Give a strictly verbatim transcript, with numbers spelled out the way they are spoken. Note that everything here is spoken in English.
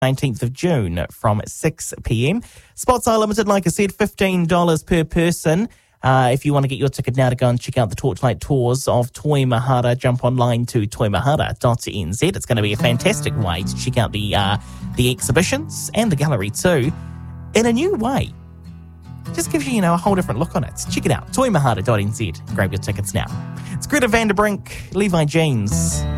nineteenth of June from six p.m. Spots are limited, like I said, fifteen dollars per person. Uh, if you want to get your ticket now to go and check out the Torchlight Tours of Toi Mahara, jump online to toi mahara dot n z. It's going to be a fantastic way to check out the uh, the exhibitions and the gallery too in a new way. Just gives you, you know, a whole different look on it. Check it out, toi mahara dot n z. Grab your tickets now. It's Greta Van Der Brink, Levi James.